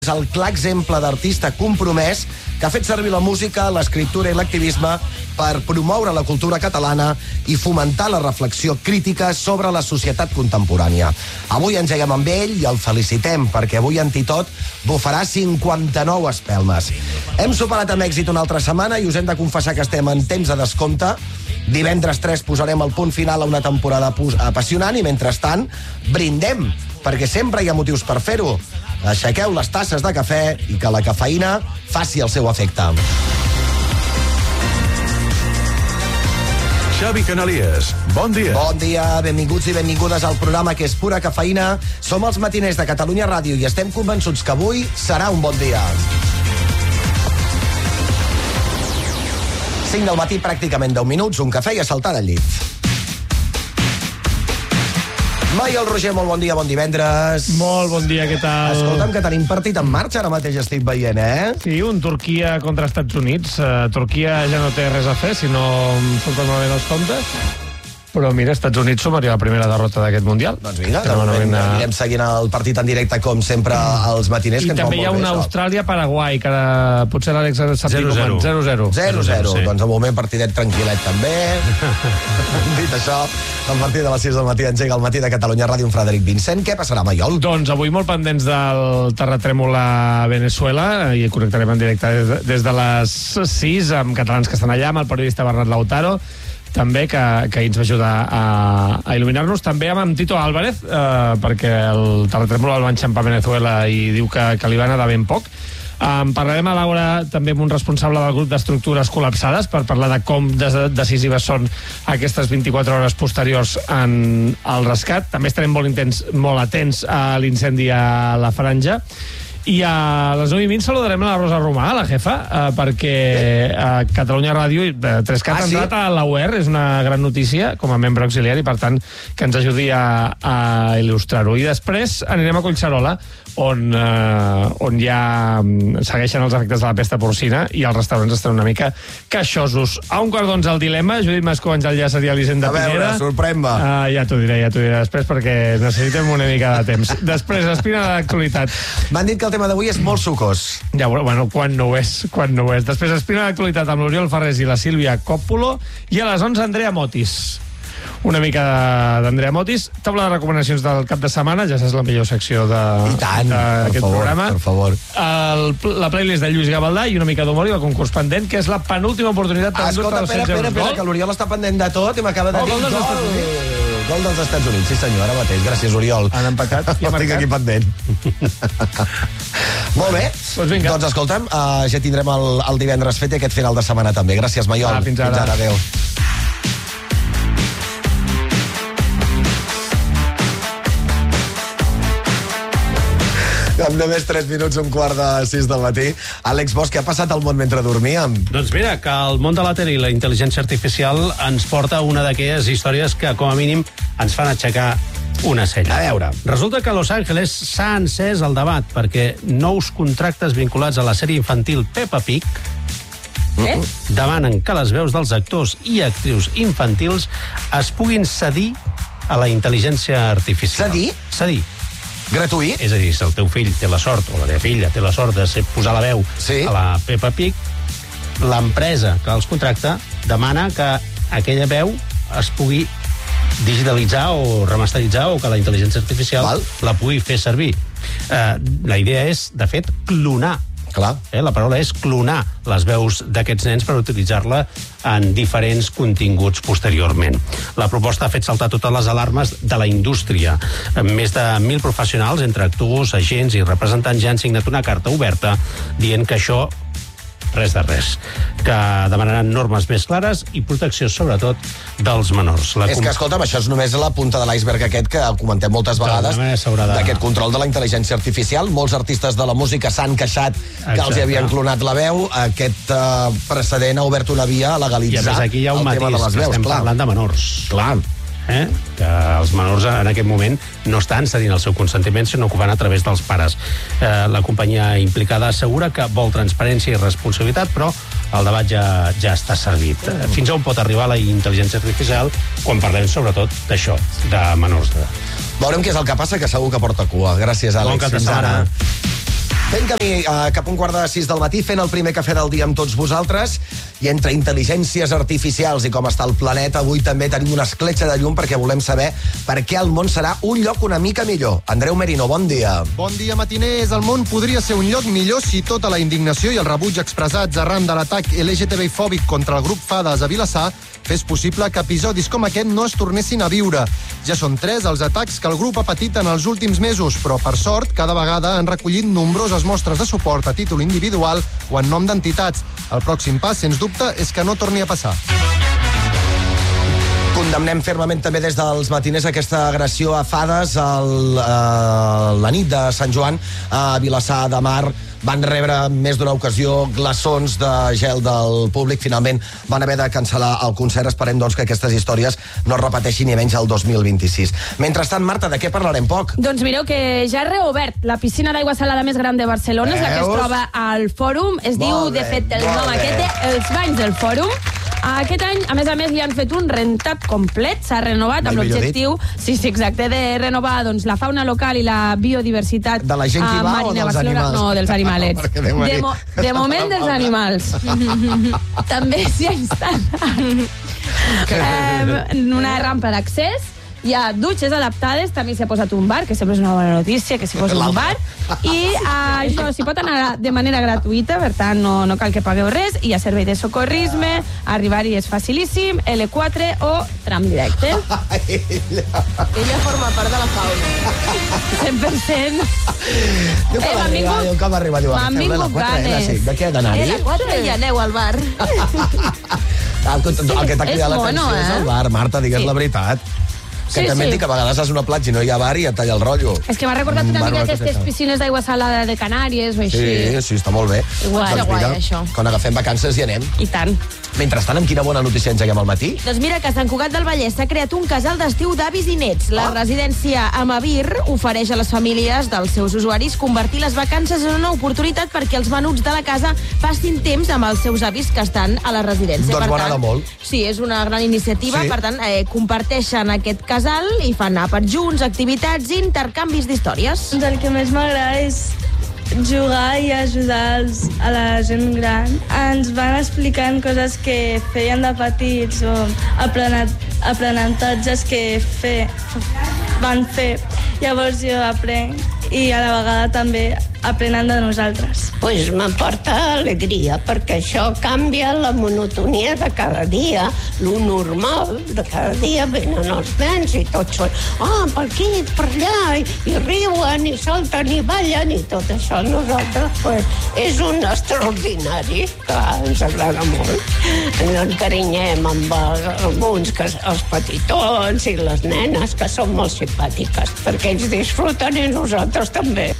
És el clar exemple d'artista compromès que ha fet servir la música, l'escriptura i l'activisme per promoure la cultura catalana i fomentar la reflexió crítica sobre la societat contemporània. Avui engeguem amb ell i el felicitem perquè avui Antitot bufarà 59 espelmes. Hem superat amb èxit una altra setmana i us hem de confessar que estem en temps de descompte. Divendres 3 posarem el punt final a una temporada apassionant i mentrestant brindem, perquè sempre hi ha motius per fer-ho. Aixequeu les tasses de cafè i que la cafeïna faci el seu efecte. Xavi Canalies, bon dia. Bon dia, benvinguts i benvingudes al programa que és pura cafeïna. Som els matiners de Catalunya Ràdio i estem convençuts que avui serà un bon dia. 5 del matí, pràcticament 10 minuts, un cafè i a saltar del llit. Mai el Roger, molt bon dia, bon divendres. Molt bon dia, què tal? Escolta'm, que tenim partit en marxa, ara mateix estic veient, Sí, un Turquia contra Estats Units. Turquia ja no té res a fer, si no surten malament els comptes. Però mira, Estats Units sumaria la primera derrota d'aquest Mundial. Doncs vinga, anirem seguint el partit en directe, com sempre, als matiners. I també hi ha una Austràlia-Paraguai, que potser l'Àlex sap dir com 0-0. 0-0, doncs al moment partidet tranquil·let també. Dit això, a partir de les 6 del matí engega el matí de Catalunya Ràdio amb Frederic Vincent. Què passarà, Maiol? Doncs avui molt pendents del terratrèmol a Venezuela i connectarem en directe des de les 6 amb catalans que estan allà, amb el periodista Bernat Lautaro, també, que ens va ajudar a il·luminar-nos. També amb Tito Álvarez, perquè el terratrèmol el va enxampar a Venezuela i diu que li va anar de ben poc. Parlarem a l'hora també amb un responsable del grup d'estructures col·lapsades per parlar de com decisives són aquestes 24 hores posteriors al rescat. També estarem molt atents a l'incendi a la Franja. I a les 9:20 saludarem la Rosa Romà, la jefa, perquè a Catalunya Ràdio 3CAT ha entrat a la UER, és una gran notícia com a membre auxiliar i per tant que ens ajudi a il·lustrar-ho. I després anirem a Collserola, on ja segueixen els efectes de la pesta porcina i els restaurants estan una mica queixosos. A 11:45 el dilema, Judit Mascó, Àngel Llàcer i Elisenda Pineda. A veure, sorprèn-me. Ja t'ho diré després perquè necessitem una mica de temps. Després, espina de l'actualitat. M'han dit que el tema d'avui és molt sucós. Ja, bueno, quan no ho és. Després, espina de l'actualitat amb l'Oriol Ferrés i la Sílvia Còppolo i a les 11 Andrea Motis. Una mica d'Andrea Motis. Taula de recomanacions del cap de setmana, ja saps la millor secció d'aquest programa. Per favor. La playlist de Lluís Gavaldà i una mica d'humor i el concurs pendent, que és la penúltima oportunitat per endur-te 200 euros. Espera, que l'Oriol està pendent de tot i m'acaba de dir gol dels Estats Units. Sí senyor, ara mateix. Gràcies, Oriol. Han empatat i ha marcat. Estic aquí pendent. Molt bé. Doncs escolta'm, ja tindrem el divendres fet i aquest final de setmana també. Gràcies, Maiol. Fins ara. Adéu. Amb només 3 minuts, 5:45 del matí. Àlex Bosch, què ha passat al món mentre dormíem? Doncs mira, que el món de la tele i la intel·ligència artificial ens porta una d'aquelles històries que, com a mínim, ens fan aixecar una cella. A veure. Resulta que a Los Angeles s'ha encès el debat perquè nous contractes vinculats a la sèrie infantil Peppa Pig demanen que les veus dels actors i actrius infantils es puguin cedir a la intel·ligència artificial. Cedir? Cedir. Gratuït? És a dir, si el teu fill té la sort, o la teva filla té la sort de posar la veu a la Peppa Pig, l'empresa que els contracta demana que aquella veu es pugui digitalitzar o remasteritzar o que la intel·ligència artificial la pugui fer servir. La idea és, de fet, clonar. Clar. La paraula és clonar les veus d'aquests nens per utilitzar-la en diferents continguts posteriorment. La proposta ha fet saltar totes les alarmes de la indústria. Més de 1.000 professionals, entre actors, agents i representants, ja han signat una carta oberta dient que això res de res, que demanaran normes més clares i protecció, sobretot, dels menors. És que, escolta'm, això és només la punta de l'iceberg aquest que comentem moltes vegades d'aquest control de la intel·ligència artificial. Molts artistes de la música s'han queixat que els havien clonat la veu. Aquest precedent ha obert una via a legalitzar el tema de les veus. I a més, aquí hi ha un matís, que estem parlant de menors. Clar. Que els menors en aquest moment no estan cedint el seu consentiment, sinó que ho fan a través dels pares. La companyia implicada assegura que vol transparència i responsabilitat, però el debat ja està servit. Fins on pot arribar la intel·ligència artificial quan parlem sobretot d'això, de menors d'edat. Veurem què és el que passa, que segur que porta cua. Gràcies, Àlex. Bon cap de setmana. Fent camí cap a 5:45 del matí, fent el primer cafè del dia amb tots vosaltres, i entre intel·ligències artificials i com està el planeta, avui també tenim una escletxa de llum perquè volem saber per què el món serà un lloc una mica millor. Andreu Merino, bon dia. Bon dia, matiners. El món podria ser un lloc millor si tota la indignació i el rebuig expressats arran de l'atac LGTBI-fòbic contra el grup Fades a Vilassar fes possible que episodis com aquest no es tornessin a viure. Ja són 3 els atacs que el grup ha patit en els últims mesos, però, per sort, cada vegada han recollit nombroses mostres de suport a títol individual o en nom d'entitats. El pròxim pas, sens dubte, és que no torni a passar. Condemnem fermament també des dels matiners aquesta agressió a Fades la nit de Sant Joan a Vilassar de Mar. Van rebre més d'una ocasió glaçons de gel del públic. Finalment van haver de cancel·lar el concert. Esperem, doncs, que aquestes històries no es repeteixin ni menys el 2026. Mentrestant, Marta, de què parlarem poc? Doncs mireu que ja ha reobert la piscina d'aigua salada més gran de Barcelona, és la que es troba al Fòrum. Es diu, de fet, el nom aquest de Els Banys del Fòrum. Aquest any, a més, li han fet un rentat complet, s'ha renovat amb l'objectiu, sí, exacte, de renovar doncs, la fauna local i la biodiversitat. De la gent que hi va o dels animals? No, dels animalets. De moment dels animals. També s'hi ha instal·lat una rampa d'accés. Hi ha dutxes adaptades, també s'hi ha posat un bar, que sempre és una bona notícia, que s'hi posa un bar, i això s'hi pot anar de manera gratuïta, per tant no cal que pagueu res, hi ha servei de socorrisme, arribar-hi és facilíssim, L4 o tram directe. Ella forma part de la fauna. 100%. Diu que va arribar, diu, m'han vingut ganes. de què ha d'anar-hi? L4 i aneu al bar. El que t'ha cridat l'atenció és el bar, Marta, digues la veritat. Que també et dic que a vegades vas a una platja i no hi ha bar i et talla el rotllo. És que m'ha recordat una mica aquestes piscines d'aigua salada de Canàries o així. Sí, està molt bé. Guai, això. Quan agafem vacances hi anem. I tant. Mentrestant, amb quina bona notícia engeguem al matí? Doncs mira que a Sant Cugat del Vallès s'ha creat un casal d'estiu d'avis i nets. La residència Amavir ofereix a les famílies dels seus usuaris convertir les vacances en una oportunitat perquè els menuts de la casa passin temps amb els seus avis que estan a la residència. Doncs m'agrada molt. Sí, és una gran iniciativa. Sí. Per tant, comparteixen aquest casal i fan àpats junts, activitats i intercanvis d'històries. El que més m'agrada és jugar i ajudar a la gent gran. Ens van explicant coses que feien de petits o aprenentatges que van fer. Llavors jo aprenc i a la vegada també aprenen de nosaltres. Pues m'aporta alegria, perquè això canvia la monotonia de cada dia, lo normal de cada dia. Venen els nens i tots són per aquí, per allà, i riuen, i salten, i ballen, i tot això nosaltres, pues, és un extraordinari que ens agrada molt. Ens encarinyem amb alguns, els petitons i les nenes, que són molt simpàtiques, perquè ells disfruten i nosaltres també.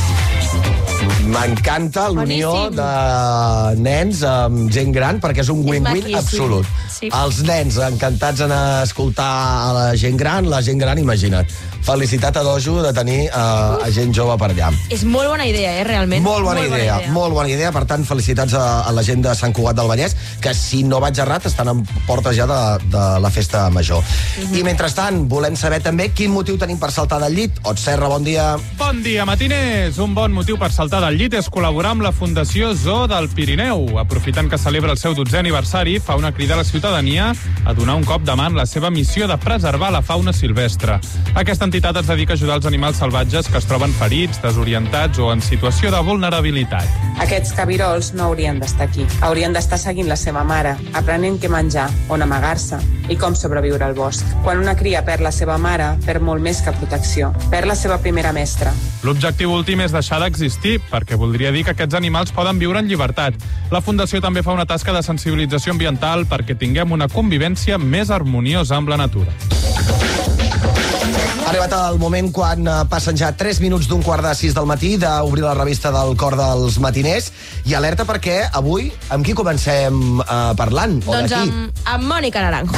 M'encanta l'unió de nens amb gent gran, perquè és un win-win absolut. Sí. Els nens encantats en escoltar a la gent gran, imagina't. Felicitat a Dojo de tenir gent jove per allà. És molt bona idea, realment. Molt bona idea. Per tant, felicitats a la gent de Sant Cugat del Vallès, que, si no vaig errat, estan en portes ja de la festa major. I mentrestant, volem saber també quin motiu tenim per saltar del llit. Ot Serra, bon dia. Bon dia, matiners. Un bon motiu per saltar del llit és col·laborar amb la Fundació Zoo del Pirineu. Aprofitant que celebra el seu 12è aniversari, fa una crida a la ciutadania a donar un cop de mà en la seva missió de preservar la fauna silvestre. Aquesta entitat es dedica a ajudar els animals salvatges que es troben ferits, desorientats o en situació de vulnerabilitat. Aquests cabirols no haurien d'estar aquí. Haurien d'estar seguint la seva mare, aprenent què menjar, on amagar-se i com sobreviure al bosc. Quan una cria perd la seva mare, perd molt més que protecció. Perd la seva primera mestra. L'objectiu últim és deixar d'existir, perquè voldria dir que aquests animals poden viure en llibertat. La Fundació també fa una tasca de sensibilització ambiental perquè tinguem una convivència més harmoniosa amb la natura. Ha arribat el moment quan passen ja 3 minuts d'5:45 del matí d'obrir la revista del Cor dels Matiners, i alerta perquè avui amb qui comencem parlant? Doncs amb Mònica Naranjo.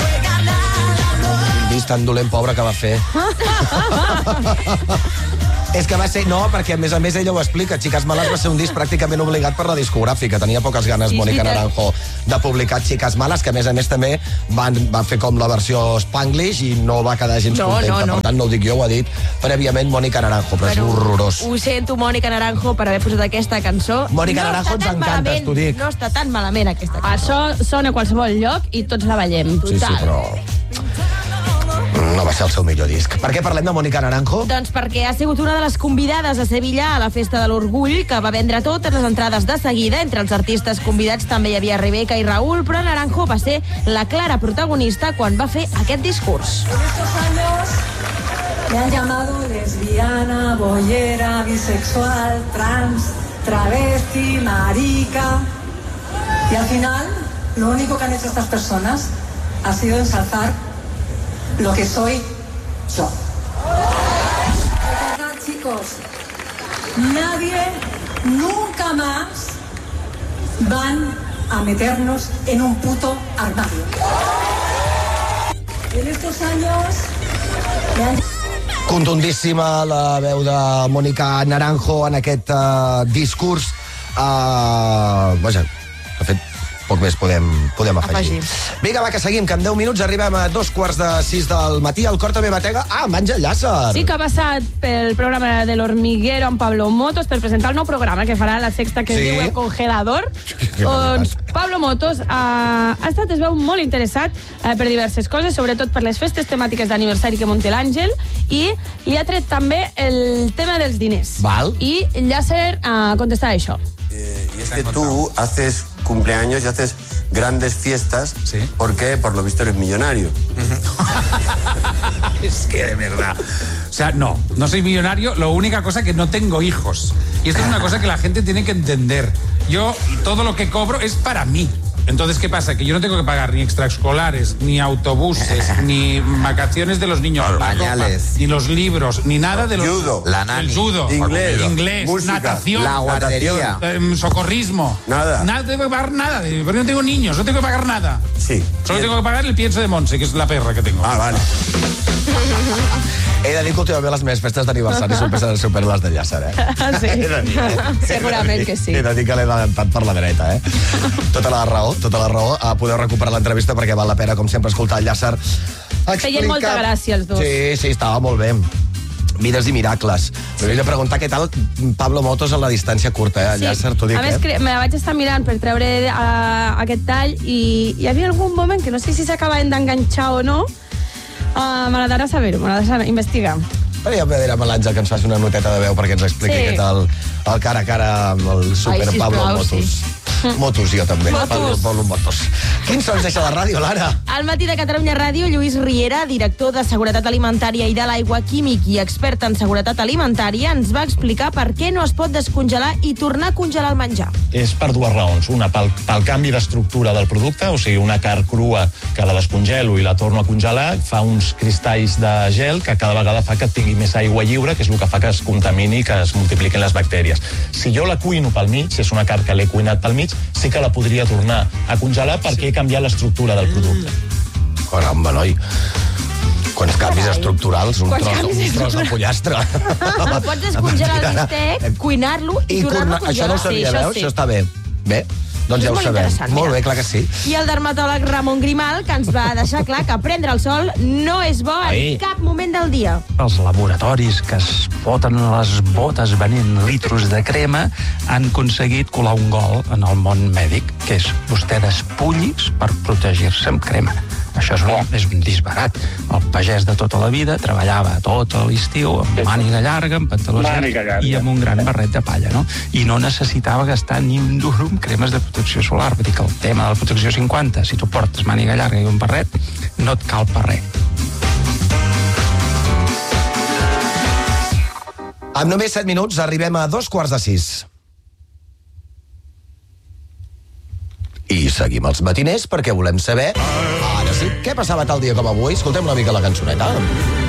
Vist tan dolent, pobre, que va fer. És que va ser... No, perquè a més ella ho explica. Chicas Malas va ser un disc pràcticament obligat per la discogràfica. Tenia poques ganes Mónica Naranjo de publicar Chicas Malas, que a més també va fer com la versió Spanglish i no va quedar gens contenta. Per tant, no ho dic jo, ho ha dit prèviament Mónica Naranjo, però és horrorós. Ho sento, Mónica Naranjo, per haver posat aquesta cançó. Mónica Naranjo ens encanta, t'ho dic. No està tan malament, aquesta cançó. Això sona a qualsevol lloc i tots la ballem. Sí, però... no va ser el seu millor disc. Per què parlem de Mónica Naranjo? Doncs perquè ha sigut una de les convidades a Sevilla a la Festa de l'Orgull, que va vendre totes les entrades de seguida. Entre els artistes convidats també hi havia Rebeca i Raúl, però Naranjo va ser la clara protagonista quan va fer aquest discurs. En estos años me han llamado lesbiana, boyera, bisexual, trans, travesti, marica. Y al final, lo único que han hecho estas personas ha sido ensalzar lo que soy yo. Recordad, chicos, nadie nunca más van a meternos en un puto armario. En estos años me han... Contundíssima la veu de Mónica Naranjo en aquest discurs. Vaja, de fet, poc més podem afegir. Vinga, va, que seguim, que en 10 minuts arribem a 5:45 del matí. El cor també batega. Menja Llàcer! Sí que ha passat pel programa de l'Hormiguero amb Pablo Motos per presentar el nou programa que farà la Sexta, que es diu El Congelador. Pablo Motos ha estat, es veu, molt interessat per diverses coses, sobretot per les festes temàtiques d'aniversari que munta l'Àngel, i li ha tret també el tema dels diners. I Llàcer contestava això. Y es que tú haces cumpleaños y haces grandes fiestas porque, por lo visto, eres millonario. Es que de verdad. O sea, no soy millonario. La única cosa que no tengo hijos. Y esto es una cosa que la gente tiene que entender. Yo, todo lo que cobro es para mí. Entonces, ¿qué pasa? Que yo no tengo que pagar ni extraescolares, ni autobuses, ni vacaciones de los niños, pañales, ni los libros, ni nada de los... Judo. La nani. El judo. Inglés, música, natación. la guardería. Socorrismo. Nada. Nada, tengo que pagar nada. Porque no tengo niños, no tengo que pagar nada. Sí. Solo tengo que pagar el pienso de Montse, que es la perra que tengo. Vale. He de dir que últimament les meves festes d'aniversari superen les de Llàcer, Sí, segurament que sí. He de dir que l'he adelantat per la dreta, Tota la raó. Podeu recuperar l'entrevista perquè val la pena, com sempre, escoltar el Llàcer explicar... Feien molta gràcia, els dos. Sí, estava molt bé. Vides i miracles. Però he de preguntar què tal Pablo Motos a la distància curta, Llàcer, t'ho dic, A més, me la vaig estar mirant per treure aquest tall i hi havia algun moment que no sé si s'acabaven d'enganxar o no. M'agradarà saber-ho, m'agradarà investigar. Ja direm a l'Àngel que ens faci una noteta de veu perquè ens expliqui què tal el cara a cara amb el super Pablo Motos. Motos, jo també. Pablo Motos. Quins sons deixa la ràdio, Lara? Al matí de Catalunya Ràdio, Lluís Riera, director de Seguretat Alimentària i de l'Aigua, químic i expert en seguretat alimentària, ens va explicar per què no es pot descongelar i tornar a congelar el menjar. És per dues raons. Una, pel canvi d'estructura del producte, o sigui, una carn crua que la descongelo i la torno a congelar, fa uns cristalls de gel que cada vegada fa que tingui més aigua lliure, que és el que fa que es contamini i que es multipliquin les bactèries. Si jo la cuino pel mig, si és una carn que l'he cuinat pel mig, sí que la podria tornar a congelar perquè he canviat l'estructura del producte. Caramba, noi. Quants canvis estructurals, un tros de pollastre. El pots descongelar el bistec, cuinar-lo i tornar-lo a congelar. Això no ho sabia, veus? Això està bé. Bé, doncs ja ho sabem. Molt bé, clar que sí. I el dermatòleg Ramon Grimal, que ens va deixar clar que prendre el sol no és bo en cap moment del dia. Els laboratoris que es foten les botes venint litros de crema han aconseguit colar un gol en el món mèdic, que és vostè despullis per protegir-se amb crema. Això és un disbarat. El pagès de tota la vida treballava tot l'estiu amb màniga llarga, amb pantalons llargs i amb un gran barret de palla, no? I no necessitava gastar ni un duro amb cremes de protecció solar. Vull dir que el tema de la protecció 50, si tu portes màniga llarga i un barret, no et cal per res. Amb només 7 minuts arribem a 5:45. I seguim els matiners perquè volem saber, ara sí, què passava tal dia com avui? Escoltem una mica la cançoneta.